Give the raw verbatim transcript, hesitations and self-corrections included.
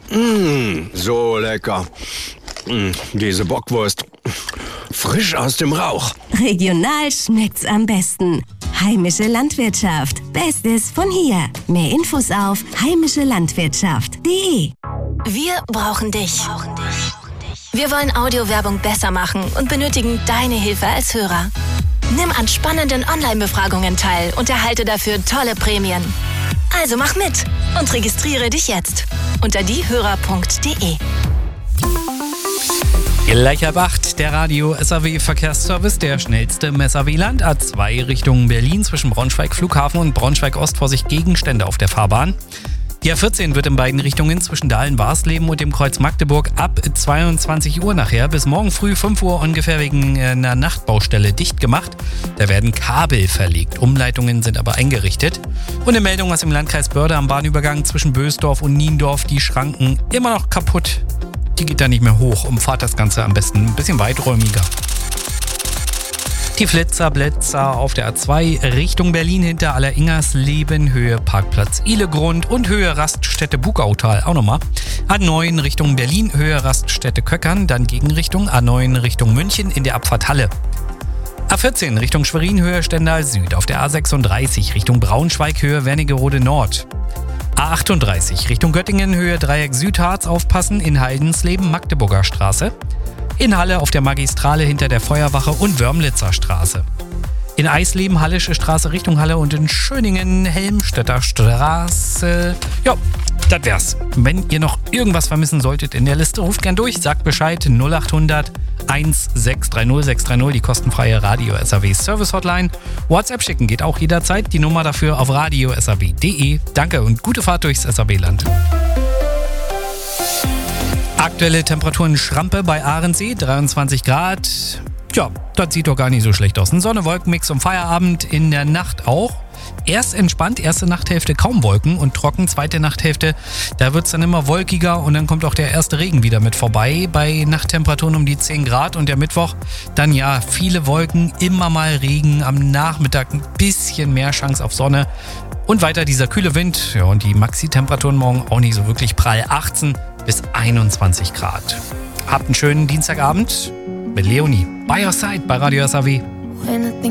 Mmh, so lecker. Mmh, diese Bockwurst. Frisch aus dem Rauch. Regional schmeckt's am besten. Heimische Landwirtschaft. Bestes von hier. Mehr Infos auf heimische landwirtschaft punkt de. Wir brauchen dich. Wir wollen Audiowerbung besser machen und benötigen deine Hilfe als Hörer. Nimm an spannenden Online-Befragungen teil und erhalte dafür tolle Prämien. Also mach mit und registriere dich jetzt unter diehörer punkt de. Gleich ab acht, der Radio-S A W-Verkehrsservice, der schnellste im S A W-Land. A zwei Richtung Berlin zwischen Braunschweig Flughafen und Braunschweig-Ost. Vorsicht, Gegenstände auf der Fahrbahn. Die A vierzehn wird in beiden Richtungen zwischen Dahlen-Barsleben und dem Kreuz Magdeburg ab zweiundzwanzig Uhr nachher bis morgen früh fünf Uhr ungefähr wegen einer Nachtbaustelle dicht gemacht. Da werden Kabel verlegt. Umleitungen sind aber eingerichtet. Und eine Meldung aus dem Landkreis Börde am Bahnübergang zwischen Bösdorf und Niendorf. Die Schranken immer noch kaputt. Die geht da nicht mehr hoch. Umfahrt das Ganze am besten ein bisschen weiträumiger. Die Flitzer, Blitzer auf der A zwei Richtung Berlin hinter Alleringersleben, Höhe Parkplatz Ihlegrund und Höhe Raststätte Bugautal auch nochmal. A neun Richtung Berlin, Höhe Raststätte Köckern, dann Gegenrichtung A neun Richtung München in der Abfahrt Halle. A vierzehn Richtung Schwerin, Höhe Stendal Süd, auf der A sechsunddreißig Richtung Braunschweig, Höhe Wernigerode Nord. A achtunddreißig Richtung Göttingen, Höhe Dreieck Südharz aufpassen, in Heidensleben, Magdeburger Straße. In Halle auf der Magistrale hinter der Feuerwache und Wörmlitzer Straße. In Eisleben, Hallische Straße Richtung Halle und in Schöningen, Helmstedter Straße. Ja, das wär's. Wenn ihr noch irgendwas vermissen solltet in der Liste, ruft gern durch, sagt Bescheid. null acht hundert sechs drei null sechs drei null, die kostenfreie Radio-S A W Service Hotline. WhatsApp schicken geht auch jederzeit. Die Nummer dafür auf radio s a w punkt de. Danke und gute Fahrt durchs S A W-Land. Aktuelle Temperaturen Schrampe bei Ahrensee, dreiundzwanzig Grad. Ja, das sieht doch gar nicht so schlecht aus. Ein Sonne-Wolken-Mix um Feierabend, in der Nacht auch. Erst entspannt, erste Nachthälfte kaum Wolken und trocken, zweite Nachthälfte, da wird es dann immer wolkiger und dann kommt auch der erste Regen wieder mit vorbei bei Nachttemperaturen um die zehn Grad und der Mittwoch dann ja viele Wolken, immer mal Regen, am Nachmittag ein bisschen mehr Chance auf Sonne und weiter dieser kühle Wind, ja, und die Maxi-Temperaturen morgen auch nicht so wirklich prall, achtzehn bis einundzwanzig Grad. Habt einen schönen Dienstagabend mit Leonie. By your side bei Radio S A W.